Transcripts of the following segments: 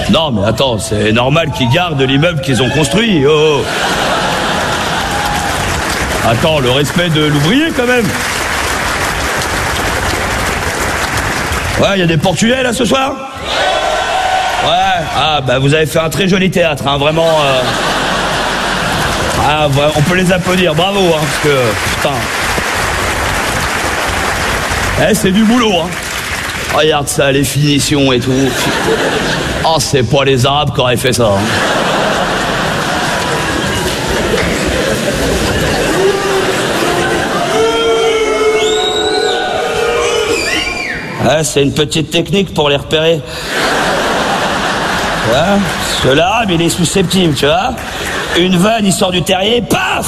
Non, mais attends, c'est normal qu'ils gardent l'immeuble qu'ils ont construit. Oh. Attends, le respect de l'ouvrier, quand même. Ouais, il y a des Portugais, là, ce soir? Ouais. Ah, bah, vous avez fait un très joli théâtre, hein, vraiment. Ah, on peut les applaudir, bravo, hein, parce que, putain. Eh, c'est du boulot, hein. Regarde ça, les finitions et tout. Oh, c'est pas les Arabes qui auraient fait ça, hein. Ouais, c'est une petite technique pour les repérer. Tu vois, parce que l'arabe, il est susceptible, tu vois. Une vanne, il sort du terrier, paf!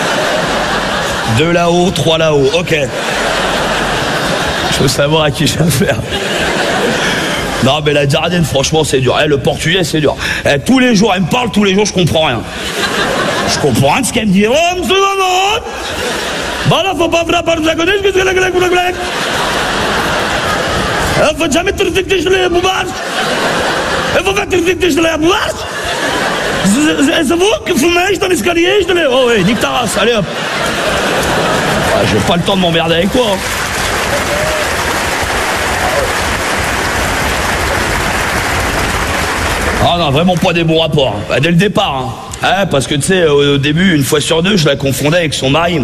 2 là-haut, 3 là-haut, ok. Je veux savoir à qui j'ai affaire. Non, mais la Jardine, franchement, c'est dur. Le portugais, c'est dur. Tous les jours, elle me parle, tous les jours, je comprends rien. Je comprends rien de ce qu'elle me dit. Oh, monsieur Maman! Bah là, faut pas frapper la connaître, qu'est-ce que la faut jamais te respecter chez les boubards. Il faut pas te respecter chez les boubards. C'est vous qui fumez dans l'escalier, je te l'ai. Oh, ouais, nique ta race, allez hop. Ah, j'ai pas le temps de m'emmerder avec toi. Hein. Ah non, vraiment pas des bons rapports. Hein. Bah, dès le départ. Hein. Ah, parce que tu sais, au début, une fois sur deux, je la confondais avec son mari.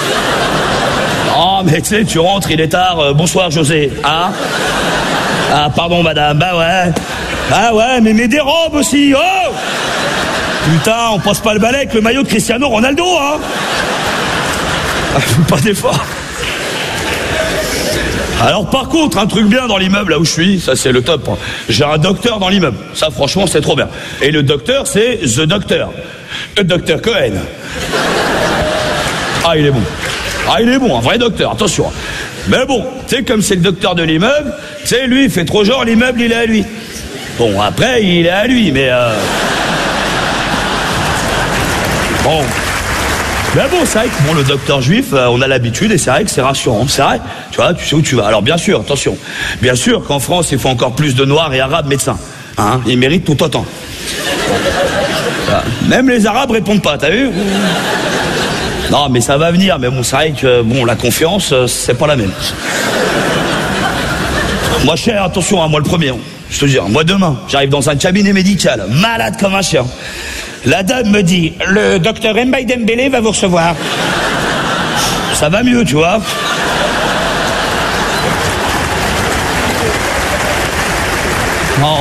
Oh, mais tu sais, tu rentres, il est tard. Bonsoir, José. Ah? Ah, pardon, madame. Bah ouais. Ah ouais, mais des robes aussi. Oh! Putain, on passe pas le balai avec le maillot de Cristiano Ronaldo, hein? Ah, pas d'effort. Alors par contre, un truc bien dans l'immeuble là où je suis, ça c'est le top. Hein. J'ai un docteur dans l'immeuble. Ça franchement c'est trop bien. Et le docteur c'est The Doctor. Le docteur Cohen. Ah il est bon. Ah il est bon, un vrai docteur, attention. Mais bon, tu sais comme c'est le docteur de l'immeuble, tu sais lui il fait trop genre l'immeuble il est à lui. Bon après il est à lui mais bon. Mais bon, c'est vrai que bon, le docteur juif, on a l'habitude et c'est vrai que c'est rassurant, c'est vrai. Tu vois, tu sais où tu vas. Alors bien sûr, attention, bien sûr qu'en France, il faut encore plus de Noirs et Arabes médecins. Hein, ils méritent tout autant. Même les Arabes répondent pas, t'as vu? Non, mais ça va venir. Mais bon, c'est vrai que bon, la confiance, c'est pas la même. Moi, cher, attention, moi le premier. Je te dis, moi demain, j'arrive dans un cabinet médical, malade comme un chien. La dame me dit, le docteur Mbaye Dembélé va vous recevoir. Ça va mieux, tu vois. Non.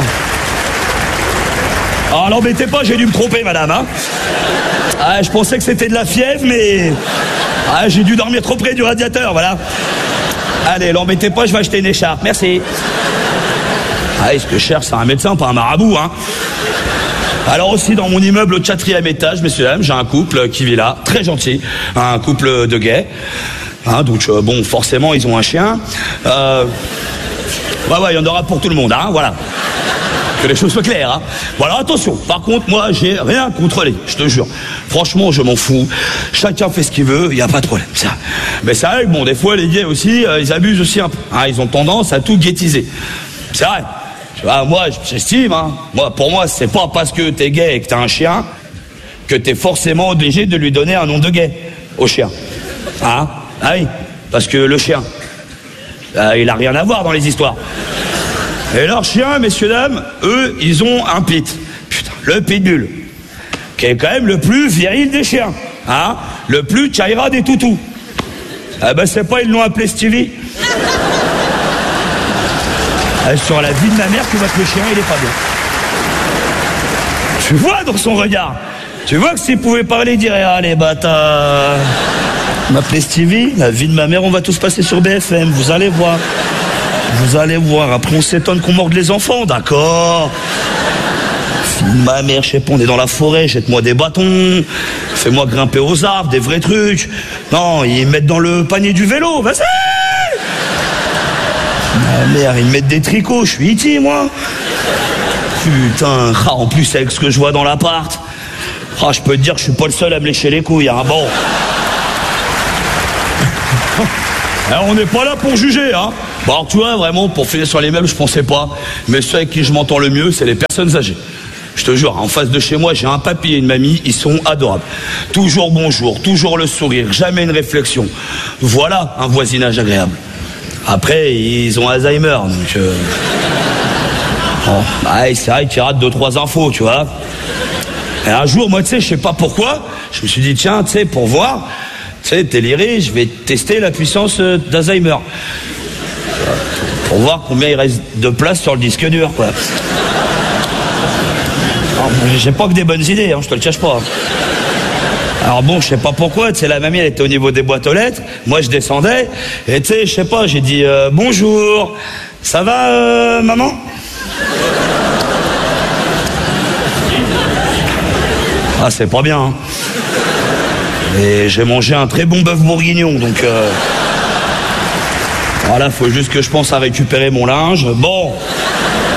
Oh, l'embêtez pas, j'ai dû me tromper, madame, hein. Ah, je pensais que c'était de la fièvre, mais... Ah, j'ai dû dormir trop près du radiateur, voilà. Allez, l'embêtez pas, je vais acheter une écharpe, merci. Ah, ce que je cherche, c'est un médecin, pas un marabout, hein. Alors aussi dans mon immeuble au 4e étage, messieurs dames, j'ai un couple qui vit là, très gentil, un couple de gays. Hein, donc bon, forcément ils ont un chien. Ouais, il y en aura pour tout le monde, hein, voilà. Que les choses soient claires, hein. Voilà, attention. Par contre, moi, j'ai rien contre les, je te jure. Franchement, je m'en fous. Chacun fait ce qu'il veut, il n'y a pas de problème, ça. Mais c'est vrai que bon, des fois les gays aussi, ils abusent aussi un peu. Hein, ils ont tendance à tout ghettiser. C'est vrai. Tu vois, moi, j'estime, hein. Moi, pour moi, c'est pas parce que t'es gay et que t'as un chien que t'es forcément obligé de lui donner un nom de gay au chien. Hein? Ah oui, parce que le chien, il a rien à voir dans les histoires. Et leurs chiens, messieurs, dames, eux, ils ont un pit. Putain, le pitbull, qui est quand même le plus viril des chiens. Hein? Le plus Chaira des toutous. Ah ben, c'est pas, ils l'ont appelé Stevie. Sur la vie de ma mère, tu vois que le chien, il est pas bien. Tu vois dans son regard. Tu vois que s'il pouvait parler, il dirait « Ah, les bâtards !» M'appeler Stevie, la vie de ma mère, on va tous passer sur BFM, vous allez voir. Vous allez voir. Après, on s'étonne qu'on morde les enfants, d'accord. Fille de ma mère, je sais pas, on est dans la forêt, jette-moi des bâtons, fais-moi grimper aux arbres, des vrais trucs. Non, ils mettent dans le panier du vélo, vas-y. Ma mère, ils me mettent des tricots, je suis iti, moi. Putain, en plus avec ce que je vois dans l'appart, je peux te dire que je suis pas le seul à me lécher les couilles, hein, bon. Alors, on n'est pas là pour juger, hein. Bon, alors, tu vois, vraiment, pour finir sur les meubles, je pensais pas. Mais ceux avec qui je m'entends le mieux, c'est les personnes âgées. Je te jure, en face de chez moi, j'ai un papy et une mamie, ils sont adorables. Toujours bonjour, toujours le sourire, jamais une réflexion. Voilà un voisinage agréable. Après, ils ont Alzheimer, donc... Bon, ouais, c'est vrai qu'ils ratent 2-3 infos, tu vois. Et un jour, moi, tu sais, je sais pas pourquoi, je me suis dit, tiens, tu sais, pour voir, tu sais, déliré, je vais tester la puissance d'Alzheimer. Pour voir combien il reste de place sur le disque dur, quoi. J'ai pas que des bonnes idées, hein, je te le cache pas. Alors bon, je sais pas pourquoi, tu sais, la mamie, elle était au niveau des boîtes aux lettres, moi je descendais, et tu sais, je sais pas, j'ai dit bonjour, ça va, maman? Ah, c'est pas bien, hein. Et j'ai mangé un très bon bœuf bourguignon, donc... Voilà, faut juste que je pense à récupérer mon linge. Bon...